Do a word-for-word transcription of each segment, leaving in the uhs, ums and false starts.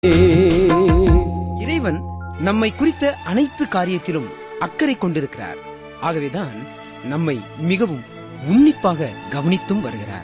இறைவன் நம்மை குறித்த அனைத்து காரியத்திலும் அக்கறை கொண்டிருக்கிறார். ஆகவேதான் நம்மை மிகவும் உன்னிப்பாக கவனித்தும் வருகிறார்.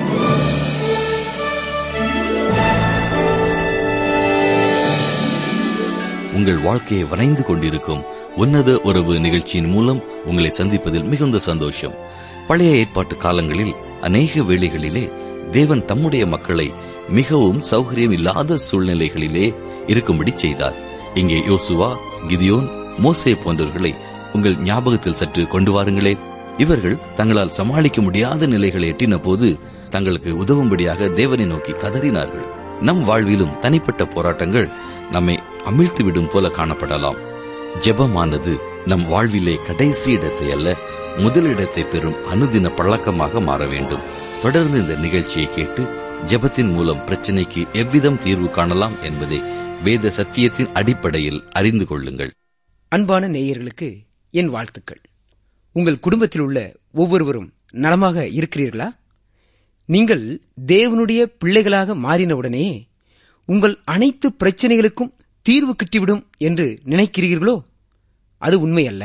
உங்கள் வாழ்க்கையை வரைந்து கொண்டிருக்கும் உன்னத உறவு நிகழ்ச்சியின் மூலம் உங்களை சந்திப்பதில் மிகுந்த சந்தோஷம். பழைய ஏற்பாட்டு காலங்களில் அநேக வேளைகளிலே தேவன் தம்முடைய மக்களை மிகவும் சௌகரியம் இல்லாத சூழ்நிலைகளிலே இருக்கும்படி செய்தார். இங்கே யோசுவா, கிதியோன், மோசே போன்றவர்களை உங்கள் ஞாபகத்தில் சற்று கொண்டு வாருங்களே. இவர்கள் தங்களால் சமாளிக்க முடியாத நிலைகளை எட்டின போது தங்களுக்கு உதவும்படியாக தேவனை நோக்கி கதறினார்கள். நம் வாழ்விலும் தனிப்பட்ட போராட்டங்கள் நம்மை அமிழ்த்துவிடும் போல காணப்படலாம். ஜெபமானது நம் வாழ்விலே கடைசி இடத்தை அல்ல, முதலிடத்தை பெறும் அனுதின பழக்கமாக மாற வேண்டும். தொடர்ந்து இந்த நிகழ்ச்சியை கேட்டு ஜெபத்தின் மூலம் பிரச்சனைக்கு எவ்விதம் தீர்வு காணலாம் என்பதை வேத சத்தியத்தின் அடிப்படையில் அறிந்து கொள்ளுங்கள். அன்பான நேயர்களுக்கு என் வாழ்த்துக்கள். உங்கள் குடும்பத்தில் உள்ள ஒவ்வொருவரும் நலமாக இருக்கிறீர்களா? நீங்கள் தேவனுடைய பிள்ளைகளாக மாறினவுடனே உங்கள் அனைத்து பிரச்சனைகளுக்கும் தீர்வு கிட்டிவிடும் என்று நினைக்கிறீர்களோ? அது உண்மையல்ல.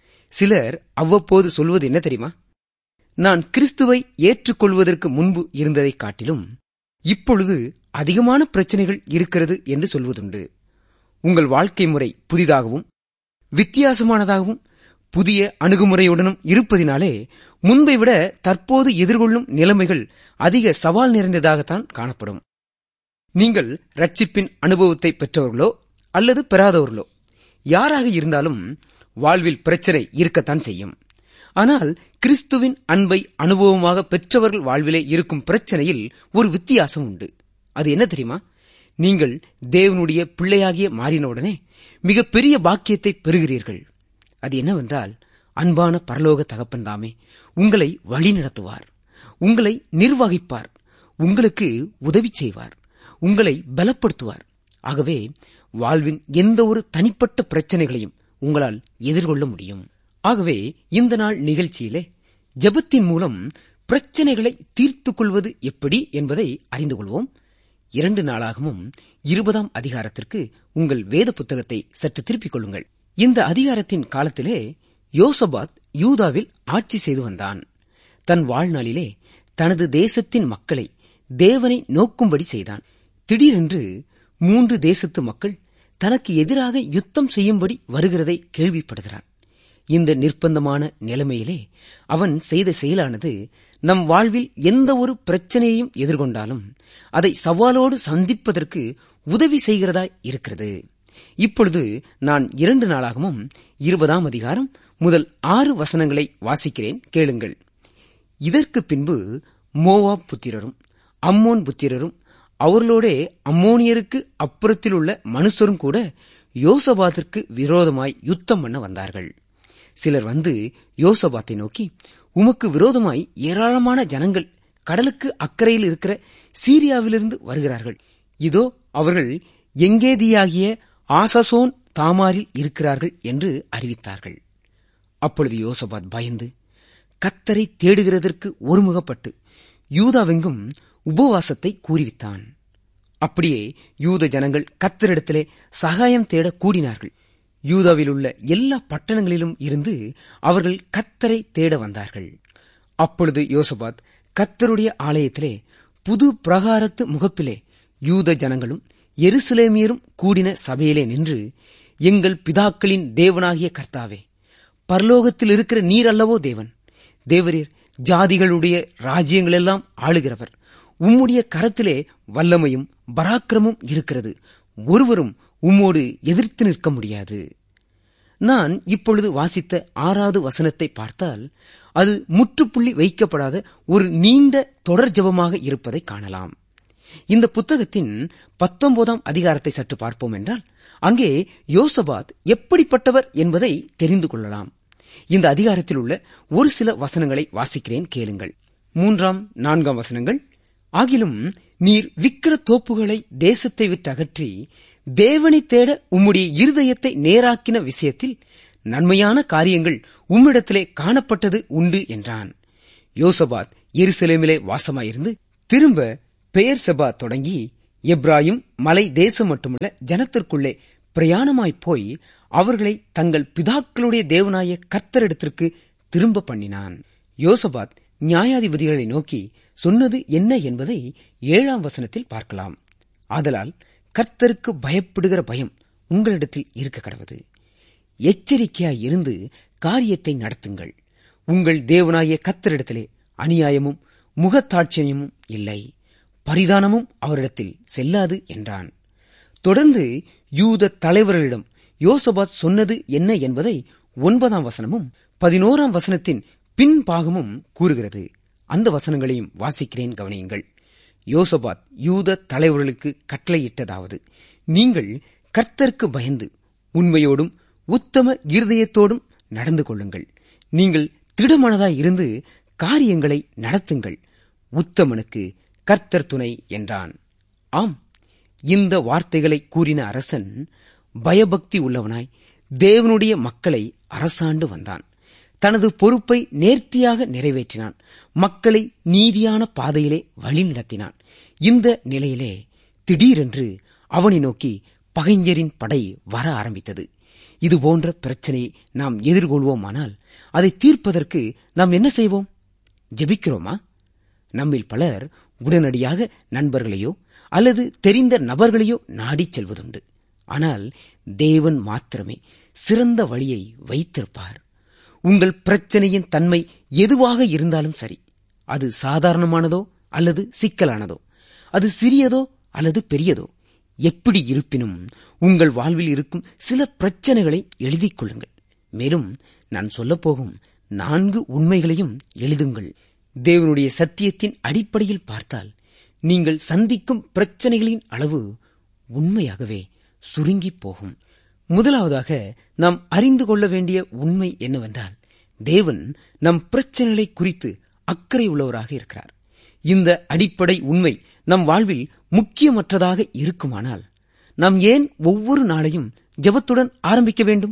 சிலர் அவ்வப்போது சொல்வது என்ன தெரியுமா? நான் கிறிஸ்துவை ஏற்றுக்கொள்வதற்கு முன்பு இருந்ததை காட்டிலும் இப்பொழுது அதிகமான பிரச்சனைகள் இருக்கிறது என்று சொல்வதுண்டு. உங்கள் வாழ்க்கை முறை புதிதாகவும் வித்தியாசமானதாகவும் புதிய அணுகுமுறையுடனும் இருப்பதினாலே முன்பை விட தற்போது எதிர்கொள்ளும் நிலைமைகள் அதிக சவால் நிறைந்ததாகத்தான் காணப்படும். நீங்கள் ரட்சிப்பின் அனுபவத்தை பெற்றவர்களோ அல்லது பெறாதவர்களோ யாராக இருந்தாலும் வாழ்வில் பிரச்சனை இருக்கத்தான் செய்யும். ஆனால் கிறிஸ்துவின் அன்பை அனுபவமாக பெற்றவர்கள் வாழ்விலே இருக்கும் பிரச்சனையில் ஒரு வித்தியாசம் உண்டு. அது என்ன தெரியுமா? நீங்கள் தேவனுடைய பிள்ளையாகிய மாறினவுடனே மிகப்பெரிய பாக்கியத்தை பெறுகிறீர்கள். அது என்னவென்றால், அன்பான பரலோக தகப்பன் தாமே உங்களை வழி நடத்துவார், உங்களை நிர்வகிப்பார், உங்களுக்கு உதவி செய்வார், உங்களை பலப்படுத்துவார். ஆகவே வாழ்வின் எந்த ஒரு தனிப்பட்ட பிரச்சனைகளையும் உங்களால் எதிர்கொள்ள முடியும். ஆகவே இந்த நாள் நிகழ்ச்சியிலே ஜெபத்தின் மூலம் பிரச்சனைகளை தீர்த்துக் கொள்வது எப்படி என்பதை அறிந்து கொள்வோம். இரண்டு நாளாகவும் இருபதாம் அதிகாரத்திற்கு உங்கள் வேத புத்தகத்தை சற்று திருப்பிக் கொள்ளுங்கள். இந்த அதிகாரத்தின் காலத்திலே யோசபாத் யூதாவில் ஆட்சி செய்து வந்தான். தன் வாழ்நாளிலே தனது தேசத்தின் மக்களை தேவனை நோக்கும்படி செய்தான். திடீரென்று மூன்று தேசத்து மக்கள் தனக்கு எதிராக யுத்தம் செய்யும்படி வருகிறதை கேள்விப்படுகிறான். இந்த நிர்பந்தமான நிலைமையிலே அவன் செய்த செயலானது நம் வாழ்வில் எந்த ஒரு பிரச்சனையையும் எதிர்கொண்டாலும் அதை சவாலோடு சந்திப்பதற்கு உதவி செய்கிறதாய் இருக்கிறது. இப்பொழுது நான் இரண்டு நாளாகவும் இருபதாம் அதிகாரம் முதல் ஆறு வசனங்களை வாசிக்கிறேன், கேளுங்கள். இதற்கு பின்பு மோவாப் புத்திரரும் அம்மோன் புத்திரரும் அவர்களோடே அம்மோனியருக்கு அப்புறத்திலுள்ள மனுஷரும் கூட யோசபாத்திற்கு விரோதமாய் யுத்தம் பண்ண வந்தார்கள். சிலர் வந்து யோசபாத்தை நோக்கி, உமக்கு விரோதமாய் ஏராளமான ஜனங்கள் கடலுக்கு அக்கறையில் இருக்கிற சீரியாவிலிருந்து வருகிறார்கள். இதோ அவர்கள் எங்கேதியாகிய ஆசசோன் தாமாரில் இருக்கிறார்கள் என்று அறிவித்தார்கள். அப்பொழுது யோசபாத் பயந்து கர்த்தரை தேடுகிறதற்கு ஒருமுகப்பட்டு யூதாவெங்கும் உபவாசத்தை கூறிவித்தான். அப்படியே யூத ஜனங்கள் கர்த்தரிடத்திலே சகாயம் தேட கூடினார்கள். யூதாவில் உள்ள எல்லா பட்டணங்களிலும் இருந்து அவர்கள் கர்த்தரை தேட வந்தார்கள். அப்பொழுது யோசபாத் கர்த்தருடைய ஆலயத்திலே புது பிரகாரத்து முகப்பிலே யூத ஜனங்களும் எருசலேமியரும் கூடின சபையிலே நின்று, எங்கள் பிதாக்களின் தேவனாகிய கர்த்தாவே, பரலோகத்தில் இருக்கிற நீர் அல்லவோ தேவன், தேவரீர் ஜாதிகளுடைய ராஜ்யங்களெல்லாம் ஆளுகிறவர், உம்முடைய கரத்திலே வல்லமையும் பராக்கிரமும் இருக்கிறது, ஒருவரும் உம்மோடு எதிர்த்து நிற்க முடியாது. நான் இப்பொழுது வாசித்த ஆறாவது வசனத்தை பார்த்தால் அது முற்றுப்புள்ளி வைக்கப்படாத ஒரு நீண்ட தொடர் ஜெபமாக இருப்பதை காணலாம். இந்த புத்தகத்தின் பத்தொன்பதாம் அதிகாரத்தை சற்று பார்ப்போம் என்றால் அங்கே யோசபாத் எப்படிப்பட்டவர் என்பதை தெரிந்து கொள்ளலாம். இந்த அதிகாரத்தில் உள்ள ஒரு சில வசனங்களை வாசிக்கிறேன், கேளுங்கள். மூன்றாம் நான்காம் வசனங்கள். ஆகிலும் நீர் விக்கிர தோப்புகளை தேசத்தை விட்டு அகற்றி தேவனை தேட உம்முடைய இருதயத்தை நேராக்கின விஷயத்தில் நன்மையான காரியங்கள் உம்மிடத்திலே காணப்பட்டது உண்டு என்றான். யோசபாத் எருசலேமிலே வாசமாயிருந்து திரும்ப பெயர் செபா தொடங்கி எப்ராயிம் மலை தேசம் மட்டுமல்ல ஜனத்திற்குள்ளே பிரயாணமாய்ப் போய் அவர்களை தங்கள் பிதாக்களுடைய தேவனாய கர்த்தரிடத்திற்கு திரும்ப பண்ணினான். யோசபாத் நியாயாதிபதிகளை நோக்கி சொன்னது என்ன என்பதை ஏழாம் வசனத்தில் பார்க்கலாம். ஆதலால் கர்த்தருக்கு பயப்படுகிற பயம் உங்களிடத்தில் இருக்க கடவது. எச்சரிக்கையாய் இருந்து காரியத்தை நடத்துங்கள். உங்கள் தேவனாய கர்த்தரிடத்திலே அநியாயமும் முகத்தாட்சியமும் இல்லை, பரிதானமும் அவரிடத்தில் செல்லாது என்றான். தொடர்ந்து யூத தலைவர்களிடம் யோசபாத் சொன்னது என்ன என்பதை ஒன்பதாம் வசனமும் பதினோராம் வசனத்தின் பின்பாகமும் கூறுகிறது. அந்த வசனங்களையும் வாசிக்கிறேன், கவனியுங்கள். யோசபாத் யூத தலைவர்களுக்கு கட்டளையிட்டதாவது: நீங்கள் கர்த்தருக்கு பயந்து உண்மையோடும் உத்தம இருதயத்தோடும் நடந்து கொள்ளுங்கள். நீங்கள் திடமனதாய் இருந்து காரியங்களை நடத்துங்கள். உத்தமனுக்கு கர்த்தர் துணை என்றான். ஆம், இந்த வார்த்தைகளை கூறின அரசன் பயபக்தி உள்ளவனாய் தேவனுடைய மக்களை அரசாண்டு வந்தான். தனது பொறுப்பை நேர்த்தியாக நிறைவேற்றினான். மக்களை நீதியான பாதையிலே வழிநடத்தினான். இந்த நிலையிலே திடீரென்று அவனை நோக்கி பகைஞரின் படை வர ஆரம்பித்தது. இதுபோன்ற பிரச்சனையை நாம் எதிர்கொள்வோமானால் அதை தீர்ப்பதற்கு நாம் என்ன செய்வோம்? ஜெபிக்கிறோமா? நம்மில் பலர் உடனடியாக நண்பர்களையோ அல்லது தெரிந்த நபர்களையோ நாடிச் செல்வதுண்டு. ஆனால் தேவன் மாத்திரமே சிறந்த வழியை வைத்திருப்பார். உங்கள் பிரச்சனையின் தன்மை எதுவாக இருந்தாலும் சரி, அது சாதாரணமானதோ அல்லது சிக்கலானதோ, அது சிறியதோ அல்லது பெரியதோ, எப்படி இருப்பினும் உங்கள் வாழ்வில் இருக்கும் சில பிரச்சனைகளை எழுதிக் கொள்ளுங்கள். மேலும் நான் சொல்லப்போகும் நான்கு உண்மைகளையும் எழுதுங்கள். தேவனுடைய சத்தியத்தின் அடிப்படையில் பார்த்தால் நீங்கள் சந்திக்கும் பிரச்சனைகளின் அளவு உண்மையாகவே சுருங்கி போகும். முதலாவதாக நாம் அறிந்து கொள்ள வேண்டிய உண்மை என்னவென்றால், தேவன் நம் பிரச்சனைகளை குறித்து அக்கறை உள்ளவராக இருக்கிறார். இந்த அடிப்படை உண்மை நம் வாழ்வில் முக்கியமற்றதாக இருக்குமானால் நாம் ஏன் ஒவ்வொரு நாளையும் ஜெபத்துடன் ஆரம்பிக்க வேண்டும்?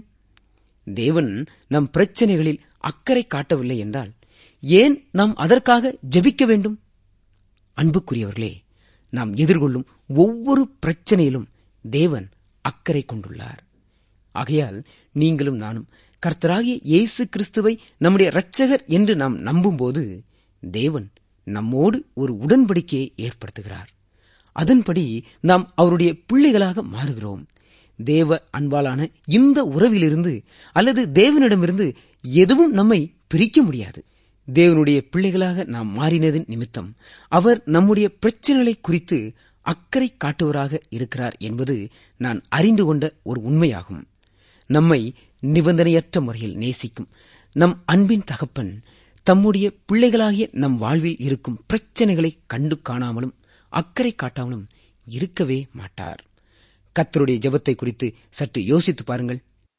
தேவன் நம் பிரச்சனைகளில் அக்கறை காட்டவில்லை என்றால் ஏன் நாம் அதற்காக ஜெபிக்க வேண்டும்? அன்புக்குரியவர்களே, நாம் எதிர்கொள்ளும் ஒவ்வொரு பிரச்சனையிலும் தேவன் அக்கறை கொண்டுள்ளார். ஆகையால் நீங்களும் நானும் கர்த்தராகிய இயேசு கிறிஸ்துவை நம்முடைய இரட்சகர் என்று நாம் நம்பும்போது தேவன் நம்மோடு ஒரு உடன்படிக்கையை ஏற்படுத்துகிறார். அதன்படி நாம் அவருடைய பிள்ளைகளாக மாறுகிறோம். தேவ அன்பாலான இந்த உறவிலிருந்து அல்லது தேவனிடமிருந்து எதுவும் நம்மை பிரிக்க முடியாது. தேவனுடைய பிள்ளைகளாக நாம் மாறினதின் நிமித்தம் அவர் நம்முடைய பிரச்சனைகளை குறித்து அக்கறை காட்டுவராக இருக்கிறார் என்பது நான் அறிந்து கொண்ட ஒரு உண்மையாகும். நம்மை நிபந்தனையற்ற முறையில் நேசிக்கும் நம் அன்பின் தகப்பன் தம்முடைய பிள்ளைகளாகிய நம் வாழ்வில் இருக்கும் பிரச்சனைகளை கண்டு காணாமலும் அக்கறை காட்டாமலும் இருக்கவே மாட்டார். கர்த்தருடைய ஜெபத்தை குறித்து சற்று யோசித்து பாருங்கள்.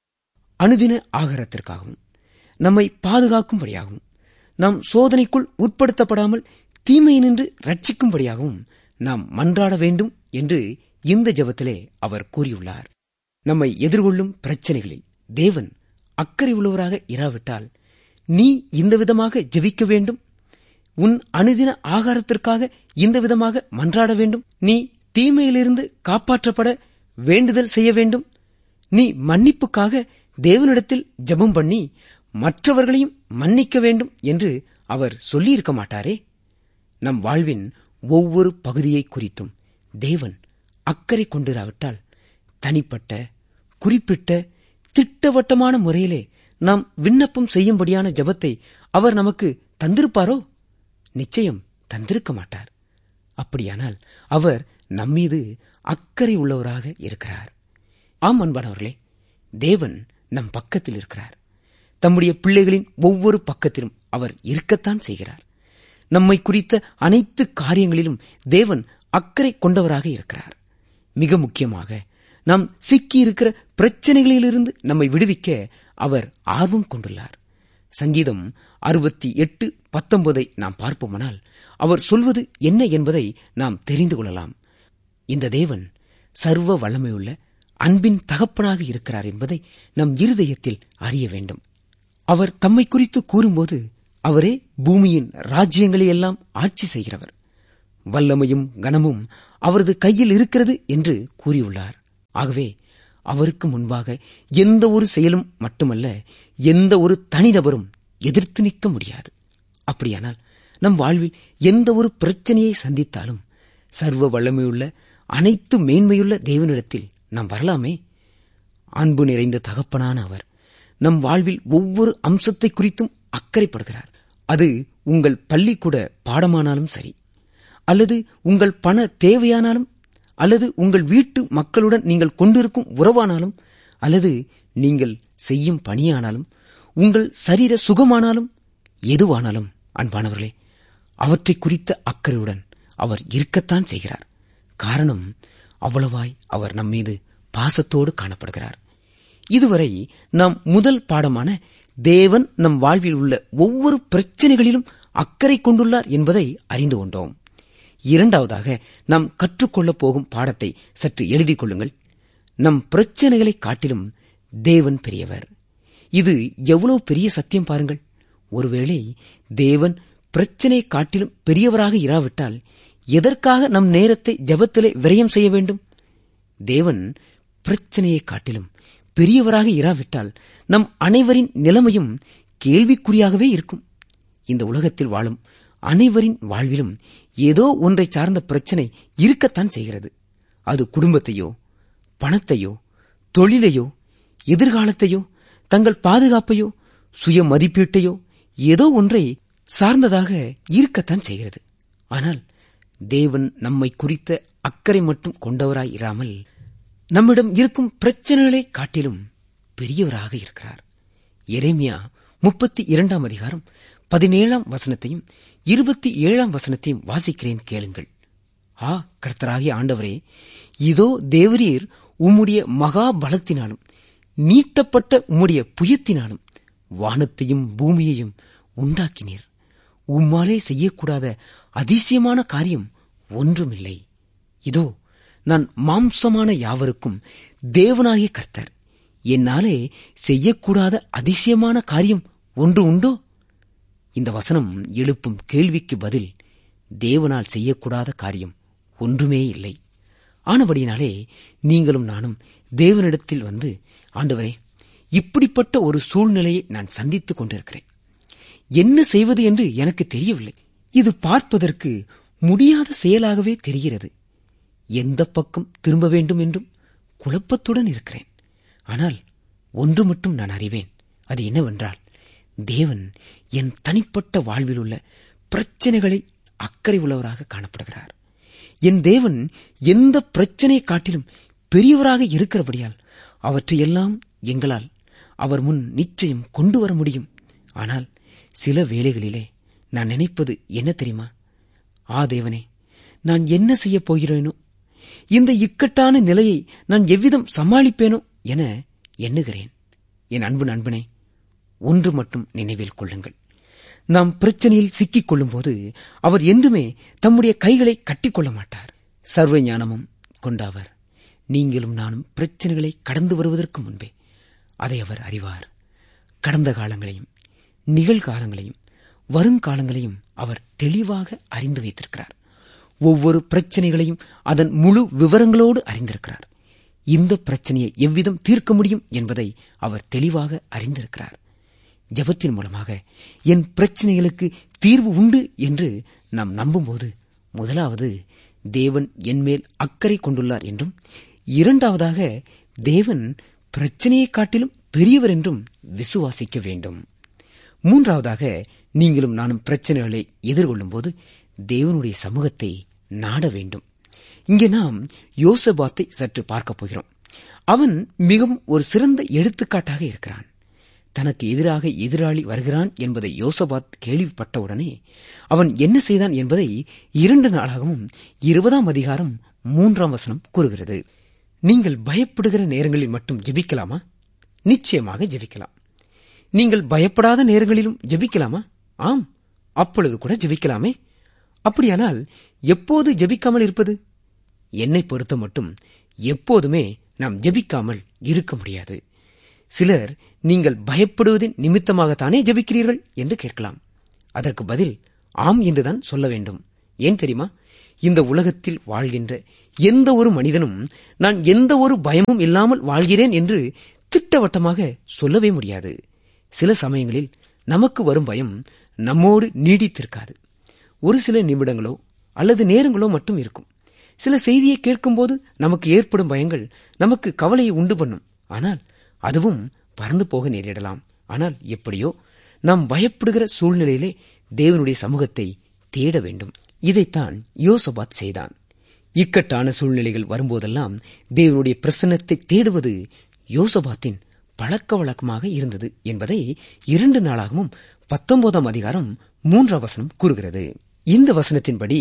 அனுதின ஆகாரத்திற்காகவும் நம்மை பாதுகாக்கும்படியாகவும் நாம் சோதனைக்குள் உட்படுத்தப்படாமல் தீமையினின்று ரட்சிக்கும்படியாகவும் நாம் மன்றாட வேண்டும் என்று இந்த ஜெபத்திலே அவர் கூறியுள்ளார். நம்மை எதிர்கொள்ளும் பிரச்சனைகளில் தேவன் அக்கறை உள்ளவராக இராவிட்டால் நீ இந்த விதமாக ஜெபிக்க வேண்டும், உன் அனுதின ஆகாரத்திற்காக இந்த விதமாக மன்றாட வேண்டும், நீ தீமையிலிருந்து காப்பாற்றப்பட வேண்டுதல் செய்ய வேண்டும், நீ மன்னிப்புக்காக தேவனிடத்தில் ஜெபம் பண்ணி மற்றவர்களையும் மன்னிக்க வேண்டும் என்று அவர் சொல்லியிருக்க மாட்டாரே. நம் வாழ்வின் ஒவ்வொரு பகுதியை குறித்தும் தேவன் அக்கறை கொண்டிராவிட்டால் தனிப்பட்ட குறிப்பிட்ட திட்டவட்டமான முறையிலே நாம் விண்ணப்பம் செய்யும்படியான ஜெபத்தை அவர் நமக்கு தந்திருப்பாரோ? நிச்சயம் தந்திருக்க மாட்டார். அப்படியானால் அவர் நம்மீது அக்கறை உள்ளவராக இருக்கிறார். ஆம் அன்பானவர்களே, தேவன் நம் பக்கத்தில் இருக்கிறார். தம்முடைய பிள்ளைகளின் ஒவ்வொரு பக்கத்திலும் அவர் இருக்கத்தான் செய்கிறார். நம்மை குறித்த அனைத்து காரியங்களிலும் தேவன் அக்கறை கொண்டவராக இருக்கிறார். மிக முக்கியமாக நாம் சிக்கியிருக்கிற பிரச்சனைகளிலிருந்து நம்மை விடுவிக்க அவர் ஆர்வம் கொண்டுள்ளார். சங்கீதம் அறுபத்தி எட்டு பத்தொன்பதை நாம் பார்ப்போமானால் அவர் சொல்வது என்ன என்பதை நாம் தெரிந்து கொள்ளலாம். இந்த தேவன் சர்வ வல்லமையுள்ள அன்பின் தகப்பனாக இருக்கிறார் என்பதை நம் இருதயத்தில் அறிய வேண்டும். அவர் தம்மை குறித்து கூறும்போது அவரே பூமியின் ராஜ்யங்களை எல்லாம் ஆட்சி செய்கிறவர். வல்லமையும் கனமும் அவரது கையில் இருக்கிறது என்று கூறியுள்ளார். ஆகவே அவருக்கு முன்பாக எந்த ஒரு செயலும் மட்டுமல்ல, எந்த ஒரு தனிநபரும் எதிர்த்து நிற்க முடியாது. அப்படியானால் நம் வாழ்வில் எந்த ஒரு பிரச்சனையை சந்தித்தாலும் சர்வ வல்லமையுள்ள அனைத்து மேன்மையுள்ள தேவனிடத்தில் நாம் வரலாமே. அன்பு நிறைந்த தகப்பனான அவர் நம் வாழ்வில் ஒவ்வொரு அம்சத்தை குறித்தும் அக்கறைப்படுகிறார். அது உங்கள் பள்ளிக்கூட பாடமானாலும் சரி, அல்லது உங்கள் பண தேவையானாலும், அல்லது உங்கள் வீட்டு மக்களுடன் நீங்கள் கொண்டிருக்கும் உறவானாலும், அல்லது நீங்கள் செய்யும் பணியானாலும், உங்கள் சரீர சுகமானாலும், எதுவானாலும் அன்பானவர்களே, அவற்றை குறித்த அக்கறையுடன் அவர் இருக்கத்தான் செய்கிறார். காரணம், அவ்வளவாய் அவர் நம்மீது பாசத்தோடு காணப்படுகிறார். இதுவரை நாம் முதல் பாடமான தேவன் நம் வாழ்வில் உள்ள ஒவ்வொரு பிரச்சனைகளிலும் அக்கறை கொண்டுள்ளார் என்பதை அறிந்து கொண்டோம். இரண்டாவதாக நாம் கற்றுக்கொள்ளப் போகும் பாடத்தை சற்று எழுதிக் கொள்ளுங்கள். நம் பிரச்சனைகளை காட்டிலும் தேவன் பெரியவர். இது எவ்வளவு பெரிய சத்தியம் பாருங்கள். ஒருவேளை தேவன் பிரச்சனையை காட்டிலும் பெரியவராக இராவிட்டால் எதற்காக நம் நேரத்தை ஜெபத்திலே விரயம் செய்ய வேண்டும்? தேவன் பிரச்சனையை காட்டிலும் பெரியவராக இராவிட்டால் நம் அனைவரின் நிலைமையும் கேள்விக்குறியாகவே இருக்கும். இந்த உலகத்தில் வாழும் அனைவரின் வாழ்விலும் ஏதோ ஒன்றை சார்ந்த பிரச்சனை இருக்கத்தான் செய்கிறது. அது குடும்பத்தையோ, பணத்தையோ, தொழிலையோ, எதிர்காலத்தையோ, தங்கள் பாதுகாப்பையோ, சுய மதிப்பீட்டையோ ஏதோ ஒன்றை சார்ந்ததாக இருக்கத்தான் செய்கிறது. ஆனால் தேவன் நம்மை குறித்த அக்கறை மட்டும் கொண்டவராய் இராமல் நம்மிடம் இருக்கும் பிரச்சனைகளை காட்டிலும் பெரியவராக இருக்கிறார். எரேமியா முப்பத்தி இரண்டாம் அதிகாரம் பதினேழாம் வசனத்தையும் இருபத்தி ஏழாம் வசனத்தையும் வாசிக்கிறேன், கேளுங்கள். ஆ கர்த்தராகிய ஆண்டவரே, இதோ தேவரீர் உம்முடைய மகா பலத்தினாலும் நீட்டப்பட்ட உம்முடைய புயத்தினாலும் வானத்தையும் பூமியையும் உண்டாக்கினீர். உம்மாலே செய்யக்கூடாத அதிசயமான காரியம் ஒன்றுமில்லை. இதோ நான் மாம்சமான யாவருக்கும் தேவனாகிய கர்த்தர். என்னாலே செய்யக்கூடாத அதிசயமான காரியம் ஒன்று உண்டோ? இந்த வசனம் எழுப்பும் கேள்விக்கு பதில், தேவனால் செய்யக்கூடாத காரியம் ஒன்றுமே இல்லை. ஆனபடினாலே நீங்களும் நானும் தேவனிடத்தில் வந்து, ஆண்டவரே, இப்படிப்பட்ட ஒரு சூழ்நிலையை நான் சந்தித்துக் கொண்டிருக்கிறேன். என்ன செய்வது என்று எனக்கு தெரியவில்லை. இது பார்ப்பதற்கு முடியாத செயலாகவே தெரிகிறது. எந்த பக்கம் திரும்ப வேண்டும் என்றும் குழப்பத்துடன் இருக்கிறேன். ஆனால் ஒன்று மட்டும் நான் அறிவேன். அது என்னவென்றால், தேவன் என் தனிப்பட்ட வாழ்வில் உள்ள பிரச்சனைகளை அக்கறை உள்ளவராக காணப்படுகிறார். என் தேவன் எந்த பிரச்சனையை காட்டிலும் பெரியவராக இருக்கிறபடியால் அவற்றையெல்லாம் எங்களால் அவர் முன் நிச்சயம் கொண்டு வர முடியும். ஆனால் சில வேளைகளிலே நான் நினைப்பது என்ன தெரியுமா? ஆ தேவனே, நான் என்ன செய்யப் போகிறேனோ, இந்த இக்கட்டான நிலையை நான் எவ்விதம் சமாளிப்பேனோ என எண்ணுகிறேன். என் அன்பு நண்பனே, ஒன்று மட்டும் நினைவில் கொள்ளுங்கள். நாம் பிரச்சனையில் சிக்கிக் கொள்ளும் போது அவர் என்றுமே தம்முடைய கைகளை கட்டிக்கொள்ள மாட்டார். சர்வ ஞானமும் கொண்டவர். நீங்களும் நானும் பிரச்சனைகளை கடந்து வருவதற்கு முன்பே அதை அவர் அறிவார். கடந்த காலங்களையும் நிகழ்காலங்களையும் வருங்காலங்களையும் அவர் தெளிவாக அறிந்து வைத்திருக்கிறார். ஒவ்வொரு பிரச்சனைகளையும் அதன் முழு விவரங்களோடு அறிந்திருக்கிறார். இந்த பிரச்சனையை எவ்விதம் தீர்க்க முடியும் என்பதை அவர் தெளிவாக அறிந்திருக்கிறார். ஜெபத்தின் மூலமாக என் பிரச்சனைகளுக்கு தீர்வு உண்டு என்று நாம் நம்பும்போது, முதலாவது தேவன் என்மேல் அக்கறை கொண்டுள்ளார் என்றும், இரண்டாவதாக தேவன் பிரச்சனையை காட்டிலும் பெரியவர் என்றும் விசுவாசிக்க வேண்டும். மூன்றாவதாக, நீங்களும் நானும் பிரச்சனைகளை எதிர்கொள்ளும் போது தேவனுடைய சமூகத்தை நாட வேண்டும். இங்கே நாம் யோசபாத்தை சற்று பார்க்கப் போகிறோம். அவன் மிகவும் ஒரு சிறந்த எடுத்துக்காட்டாக இருக்கிறான். தனக்கு எதிராக எதிராளி வருகிறான் என்பதை யோசபாத் கேள்விப்பட்டவுடனே அவன் என்ன செய்தான் என்பதை இரண்டு நாளாகவும் இருபதாம் அதிகாரம் மூன்றாம் வசனம் கூறுகிறது. நீங்கள் பயப்படுகிற நேரங்களில் மட்டும் ஜெபிக்கலாமா? நிச்சயமாக ஜெபிக்கலாம். நீங்கள் பயப்படாத நேரங்களிலும் ஜெபிக்கலாமா? ஆம், அப்பொழுது கூட ஜெபிக்கலாமே. அப்படியானால் எப்போது ஜெபிக்காமல் இருப்பது? என்னை பொறுத்த மட்டும் எப்போதுமே நாம் ஜெபிக்காமல் இருக்க முடியாது. சிலர், நீங்கள் பயப்படுவதின் நிமித்தமாகத்தானே ஜெபிக்கிறீர்கள் என்று கேட்கலாம். அதற்கு பதில் ஆம் என்றுதான் சொல்ல வேண்டும். ஏன் தெரியுமா? இந்த உலகத்தில் வாழ்கின்ற எந்த ஒரு மனிதனும் நான் எந்த ஒரு பயமும் இல்லாமல் வாழ்கிறேன் என்று திட்டவட்டமாக சொல்லவே முடியாது. சில சமயங்களில் நமக்கு வரும் பயம் நம்மோடு நீடித்திருக்காது. ஒரு சில நிமிடங்களோ அல்லது நேரங்களோ மட்டும் இருக்கும். சில செய்தியை கேட்கும்போது நமக்கு ஏற்படும் பயங்கள் நமக்கு கவலையை உண்டு பண்ணும். ஆனால் அதுவும் பறந்து போக நேரிடலாம். ஆனால் எப்படியோ நாம் பயப்படுகிற சூழ்நிலையிலே தேவனுடைய சமூகத்தை தேட வேண்டும். இதைத்தான் யோசபாத் செய்தான். இக்கட்டான சூழ்நிலைகள் வரும்போதெல்லாம் தேவனுடைய பிரசன்னத்தை தேடுவது யோசபாத்தின் பழக்க வழக்கமாக இருந்தது என்பதை இரண்டு நாளாகவும் பத்தொன்பதாம் அதிகாரம் மூன்றாம் வசனம் கூறுகிறது. இந்த வசனத்தின்படி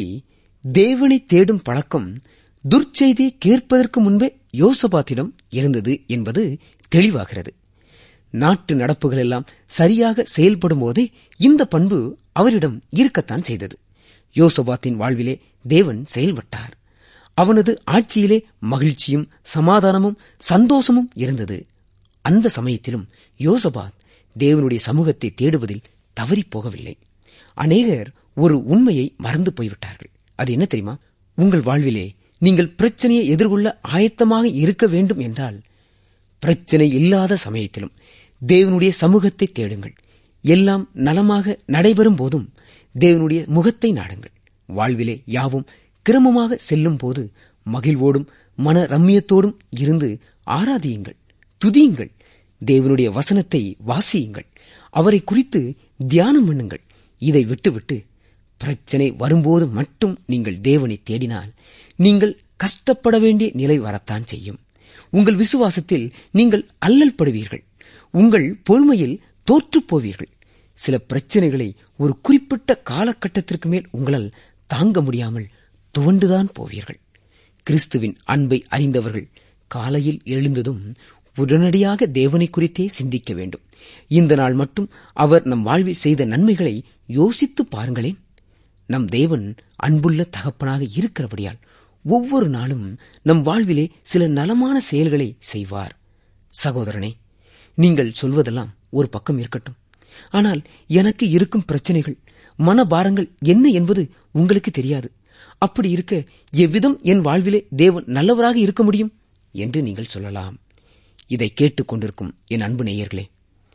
தேவனை தேடும் பழக்கம் துர்ச்செய்தியை கேட்பதற்கு முன்பே யோசபாத்திடம் இருந்தது என்பது தெளிவாகிறது. நாட்டு நடப்புகள் எல்லாம் சரியாக செயல்படும் போதே இந்த பண்பு அவரிடம் இருக்கத்தான் செய்தது. யோசபாத்தின் வாழ்விலே தேவன் செயல்பட்டார். அவனது ஆட்சியிலே மகிழ்ச்சியும் சமாதானமும் சந்தோஷமும் இருந்தது. அந்த சமயத்திலும் யோசபாத் தேவனுடைய சமூகத்தை தேடுவதில் தவறிப் போகவில்லை. அநேகர் ஒரு உண்மையை மறந்து போய்விட்டார்கள். அது என்ன தெரியுமா? உங்கள் வாழ்விலே நீங்கள் பிரச்சனையை எதிர்கொள்ள ஆயத்தமாக இருக்க வேண்டும் என்றால் பிரச்சனை இல்லாத சமயத்திலும் தேவனுடைய சமூகத்தை தேடுங்கள். எல்லாம் நலமாக நடைபெறும் போதும் தேவனுடைய முகத்தை நாடுங்கள். வாழ்விலே யாவும் கிரமமாக செல்லும் போது மகிழ்வோடும் மன ரம்மியத்தோடும் இருந்து ஆராதியுங்கள், துதியுங்கள், தேவனுடைய வசனத்தை வாசியுங்கள், அவரை குறித்து தியானம் பண்ணுங்கள். இதை விட்டுவிட்டு பிரச்சனை வரும்போது மட்டும் நீங்கள் தேவனை தேடினால் நீங்கள் கஷ்டப்பட வேண்டிய நிலை வரத்தான் செய்யும். உங்கள் விசுவாசத்தில் நீங்கள் அல்லல் படுவீர்கள். உங்கள் பொறுமையில் தோற்றுப் போவீர்கள். சில பிரச்சனைகளை ஒரு குறிப்பிட்ட காலகட்டத்திற்கு மேல் உங்களால் தாங்க முடியாமல் துவண்டுதான் போவீர்கள். கிறிஸ்துவின் அன்பை அறிந்தவர்கள் காலையில் எழுந்ததும் உடனடியாக தேவனை குறித்தே சிந்திக்க வேண்டும். இந்த நாள் மட்டும் அவர் நம் வாழ்வில் செய்த நன்மைகளை யோசித்து பாருங்களேன். நம் தேவன் அன்புள்ள தகப்பனாக இருக்கிறபடியால் ஒவ்வொரு நாளும் நம் வாழ்விலே சில நலமான செயல்களை செய்வார். சகோதரனே, நீங்கள் சொல்வதெல்லாம் ஒரு பக்கம் இருக்கட்டும். ஆனால் எனக்கு இருக்கும் பிரச்சனைகள், மனபாரங்கள் என்ன என்பது உங்களுக்கு தெரியாது. அப்படி இருக்க எவ்விதம் என் வாழ்விலே தேவன் நல்லவராக இருக்க முடியும் என்று நீங்கள் சொல்லலாம். இதை கேட்டுக் கொண்டிருக்கும் என் அன்பு நேயர்களே,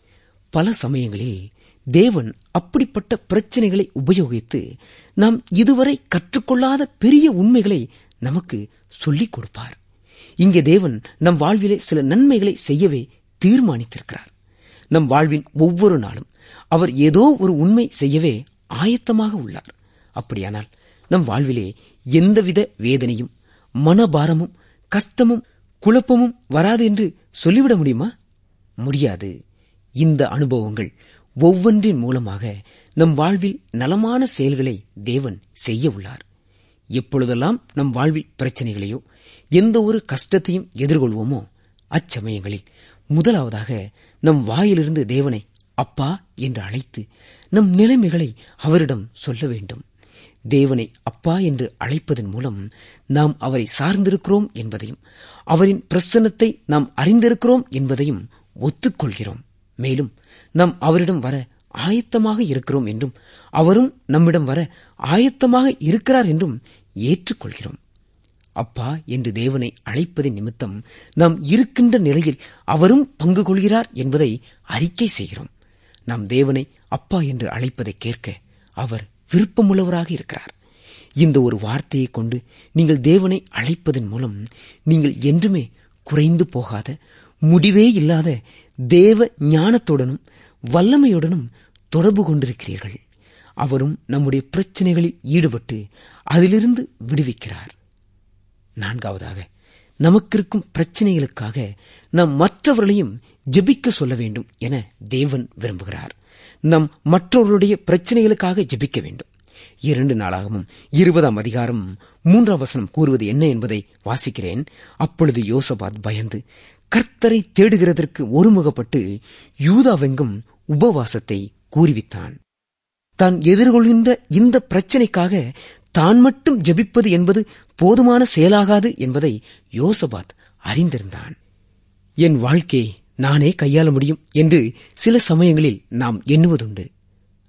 பல சமயங்களில் தேவன் அப்படிப்பட்ட பிரச்சனைகளை உபயோகித்து நாம் இதுவரை கற்றுக்கொள்ளாத பெரிய உண்மைகளை நமக்கு சொல்லிக் கொடுப்பார். இங்கே தேவன் நம் வாழ்விலே சில நன்மைகளை செய்யவே தீர்மானித்திருக்கிறார். நம் வாழ்வின் ஒவ்வொரு நாளும் அவர் ஏதோ ஒரு உண்மை செய்யவே ஆயத்தமாக உள்ளார். அப்படியானால் நம் வாழ்விலே எந்தவித வேதனையும் மனபாரமும் கஷ்டமும் குழப்பமும் வராது என்று சொல்லிவிட முடியுமா? முடியாது. இந்த அனுபவங்கள் ஒவ்வொன்றின் மூலமாக நம் வாழ்வில் நலமான செயல்களை தேவன் செய்ய உள்ளார். எப்பொழுதெல்லாம் நம் வாழ்வில் பிரச்சனைகளையோ எந்த ஒரு கஷ்டத்தையும் எதிர்கொள்வோமோ அச்சமயங்களில் முதலாவதாக நம் வாயிலிருந்து தேவனை அப்பா என்று அழைத்து நம் நிலைமைகளை அவரிடம் சொல்ல வேண்டும். தேவனை அப்பா என்று அழைப்பதன் மூலம் நாம் அவரை சார்ந்திருக்கிறோம் என்பதையும் அவரின் பிரசன்னத்தை நாம் அறிந்திருக்கிறோம் என்பதையும் ஒத்துக்கொள்கிறோம். மேலும் நாம் அவரிடம் வர ஆயத்தமாக இருக்கிறோம் என்றும் அவரும் நம்மிடம் வர ஆயத்தமாக இருக்கிறார் என்றும் ஏற்றுக்கொள்கிறோம். அப்பா என்று தேவனை அழைப்பதின் நிமித்தம் நாம் இருக்கின்ற நிலையில் அவரும் பங்கு கொள்கிறார் என்பதை அறிக்கை செய்கிறோம். நாம் தேவனை அப்பா என்று அழைப்பதை கேட்க அவர் விருப்பமுள்ளவராக இருக்கிறார். இந்த ஒரு வார்த்தையை கொண்டு நீங்கள் தேவனை அழைப்பதன் மூலம் நீங்கள் என்றுமே குறைந்து போகாத, முடிவே இல்லாத தேவ ஞானத்துடனும் வல்லமையுடனும் தொடர்பு கொண்டிருக்கிறீர்கள். அவரும் நம்முடைய பிரச்சனைகளில் ஈடுபட்டு அதிலிருந்து விடுவிக்கிறார். நான்காவதாக, நமக்கிருக்கும் பிரச்சனைகளுக்காக நாம் மற்றவர்களையும் ஜெபிக்க சொல்ல வேண்டும் என தேவன் விரும்புகிறார். நாம் மற்றவர்களுடைய பிரச்சனைகளுக்காக ஜெபிக்க வேண்டும். இரண்டு நாளாகவும் இருபதாம் அதிகாரம் மூன்றாம் வசனம் கூறுவது என்ன என்பதை வாசிக்கிறேன். அப்பொழுது யோசபாத் பயந்து கர்த்தரை தேடுகிறதற்கு ஒருமுகப்பட்டு யூதாவெங்கும் உபவாசத்தை கூறிவித்தான். தான் எதிர்கொள்கின்ற இந்த பிரச்சனைக்காக தான் மட்டும் ஜெபிப்பது என்பது போதுமான செயலாகாது என்பதை யோசபாத் அறிந்திருந்தான். என் வாழ்க்கையை நானே கையாள முடியும் என்று சில சமயங்களில் நாம் எண்ணுவதுண்டு.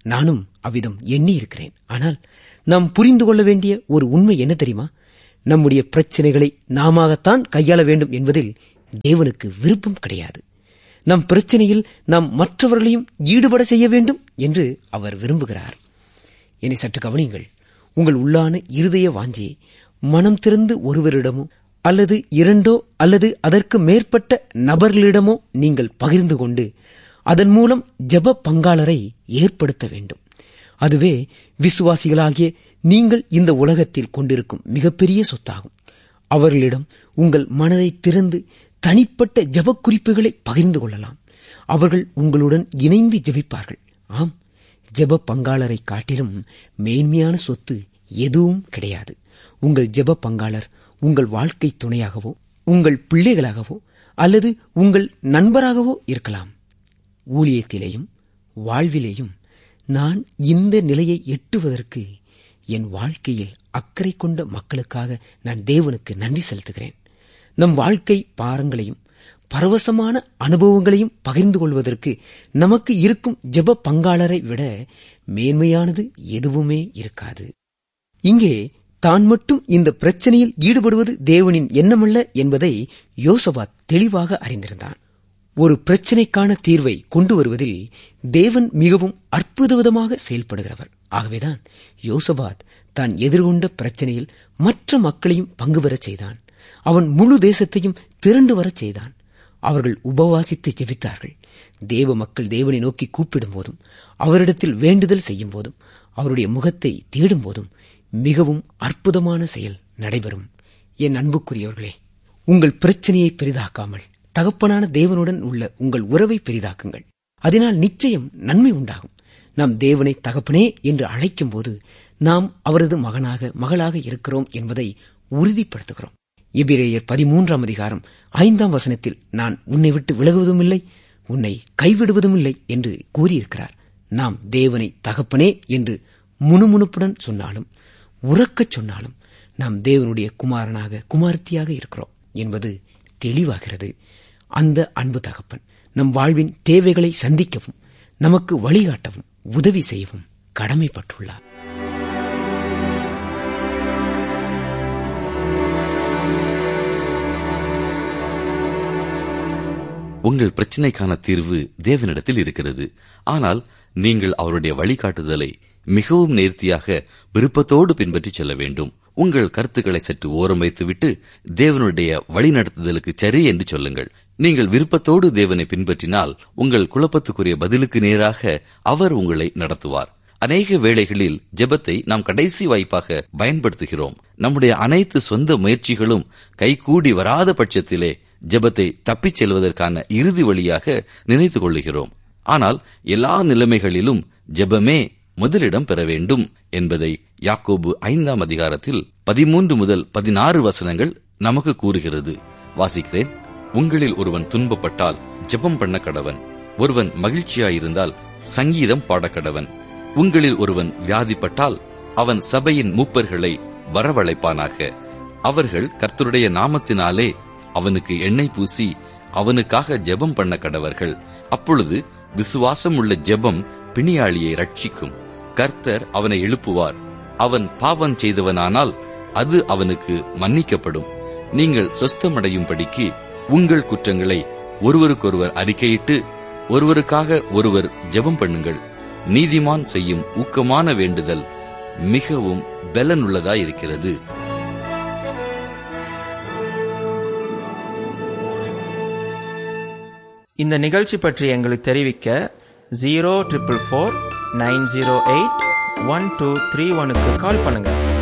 நானும் அவ்விதம் எண்ணி இருக்கிறேன். ஆனால் நாம் புரிந்து கொள்ள வேண்டிய ஒரு உண்மை என்ன தெரியுமா? நம்முடைய பிரச்சனைகளை நாமத்தான் கையாள வேண்டும் என்பதில் தேவனுக்கு விருப்பம் கிடையாது. நம் பிரச்சனையில் நாம் மற்றவர்களையும் ஈடுபட செய்ய வேண்டும் என்று அவர் விரும்புகிறார். என்னை சற்று கவனியுங்கள். உங்கள் உள்ளான இருதய வாஞ்சியை மனம் திறந்து ஒருவரிடமோ அல்லது இரண்டோ அல்லது அதற்கு மேற்பட்ட நபர்களிடமோ நீங்கள் பகிர்ந்து கொண்டு அதன் மூலம் ஜெப பங்காளரை ஏற்படுத்த வேண்டும். அதுவே விசுவாசிகளாகிய நீங்கள் இந்த உலகத்தில் கொண்டிருக்கும் மிகப்பெரிய சொத்தாகும். அவர்களிடம் உங்கள் மனதை திறந்து தனிப்பட்ட ஜெப குறிப்புகளை பகிர்ந்து கொள்ளலாம். அவர்கள் உங்களுடன் இணைந்து ஜெபிப்பார்கள். ஆம், ஜெப பங்காளரை காட்டிலும் மேன்மையான சொத்து எதுவும் கிடையாது. உங்கள் ஜெப பங்காளர் உங்கள் வாழ்க்கை துணையாகவோ உங்கள் பிள்ளைகளாகவோ அல்லது உங்கள் நண்பராகவோ இருக்கலாம். ஊழியத்திலேயும் வாழ்விலேயும் நான் இந்த நிலையை எட்டுவதற்கு என் வாழ்க்கையில் அக்கறை கொண்ட மக்களுக்காக நான் தேவனுக்கு நன்றி செலுத்துகிறேன். நம் வாழ்க்கை பாரங்களையும் பரவசமான அனுபவங்களையும் பகிர்ந்து கொள்வதற்கு நமக்கு இருக்கும் ஜெப பங்காளரை விட மேன்மையானது எதுவுமே இருக்காது. இங்கே தான் மட்டும் இந்த பிரச்சனையில் ஈடுபடுவது தேவனின் எண்ணமல்ல என்பதை யோசபாத் தெளிவாக அறிந்திருந்தான். ஒரு பிரச்சனைக்கான தீர்வை கொண்டு வருவதில் தேவன் மிகவும் அற்புதவிதமாக செயல்படுகிறவர். ஆகவேதான் யோசபாத் தான் எதிர்கொண்ட பிரச்சனையில் மற்ற மக்களையும் பங்கு பெறச் செய்தான். அவன் முழு தேசத்தையும் திரண்டு வரச் செய்தான். அவர்கள் உபவாசித்து ஜெபித்தார்கள். தேவ மக்கள் தேவனை நோக்கி கூப்பிடும் போதும், அவரிடத்தில் வேண்டுதல் செய்யும் போதும், அவருடைய முகத்தை தேடும் போதும் மிகவும் அற்புதமான செயல் நடைபெறும். என் அன்புக்குரியவர்களே, உங்கள் பிரச்சனையை பெரிதாக்காமல் தகப்பனான தேவனுடன் உள்ள உங்கள் உறவை பெரிதாக்குங்கள். அதனால் நிச்சயம் நன்மை உண்டாகும். நாம் தேவனை தகப்பனே என்று அழைக்கும் போது நாம் அவரது மகனாக மகளாக இருக்கிறோம் என்பதை உறுதிப்படுத்துகிறோம். எபிரேயர் பதிமூன்றாம் அதிகாரம் ஐந்தாம் வசனத்தில் நான் உன்னை விட்டு விலகுவதும் இல்லை, உன்னை கைவிடுவதும் இல்லை என்று கூறியிருக்கிறார். நாம் தேவனை தகப்பனே என்று முணுமுணுப்புடன் சொன்னாலும் உறக்கச் சொன்னாலும் நாம் தேவனுடைய குமாரனாக குமாரத்தியாக இருக்கிறோம் என்பது தெளிவாகிறது. அந்த அன்பு தகப்பன் நம் வாழ்வின் தேவைகளை சந்திக்கவும் நமக்கு வழிகாட்டவும் உதவி செய்யவும் கடமைப்பட்டுள்ளார். உங்கள் பிரச்சனைக்கான தீர்வு தேவனிடத்தில் இருக்கிறது. ஆனால் நீங்கள் அவருடைய வழிகாட்டுதலை மிகவும் நேர்த்தியாக விருப்பத்தோடு பின்பற்றி செல்ல வேண்டும். உங்கள் கருத்துக்களை சற்று ஓரம் வைத்துவிட்டு தேவனுடைய வழிநடத்துதலுக்கு சரி என்று சொல்லுங்கள். நீங்கள் விருப்பத்தோடு தேவனை பின்பற்றினால் உங்கள் குழப்பத்துக்குரிய பதிலுக்கு நேராக அவர் உங்களை நடத்துவார். அநேக வேளைகளில் ஜெபத்தை நாம் கடைசி வாய்ப்பாக பயன்படுத்துகிறோம். நம்முடைய அனைத்து சொந்த முயற்சிகளும் கைகூடி வராத பட்சத்திலே ஜெபத்தை தப்பிச் செல்வதற்கான இறுதி வழியாக நினைத்துக் கொள்ளுகிறோம். ஆனால் எல்லா நிலைமைகளிலும் ஜெபமே முதலிடம் பெற வேண்டும் என்பதை யாக்கோபு ஐந்தாம் அதிகாரத்தில் பதிமூன்று முதல் பதினாறு வசனங்கள் நமக்கு கூறுகிறது. வாசிக்கிறேன். உங்களில் ஒருவன் துன்பப்பட்டால் ஜெபம் பண்ண கடவன். ஒருவன் மகிழ்ச்சியாயிருந்தால் சங்கீதம் பாடக்கடவன். உங்களில் ஒருவன் வியாதிப்பட்டால் அவன் சபையின் மூப்பர்களை வரவழைப்பானாக. அவர்கள் கர்த்தருடைய நாமத்தினாலே அவனுக்கு எண்ணெய் பூசி அவனுக்காக ஜெபம் பண்ண கடவர்கள். அப்பொழுது விசுவாசம் உள்ள ஜெபம் பிணியாளியை ரட்சிக்கும். கர்த்தர் அவனை எழுப்புவார். அவன் பாவம் செய்தவனானால் அது அவனுக்கு மன்னிக்கப்படும். நீங்கள் சொஸ்தமடையும்படிக்கு உங்கள் குற்றங்களை ஒருவருக்கொருவர் அறிக்கையிட்டு ஒருவருக்காக ஒருவர் ஜெபம் பண்ணுங்கள். நீதிமான் செய்யும் ஊக்கமான வேண்டுதல் மிகவும் பலனுள்ளதாயிருக்கிறது. இந்த நிகழ்ச்சி பற்றி எங்களுக்கு தெரிவிக்க zero triple four nine zero eight one two three ஒனுக்கு கால் பண்ணுங்க.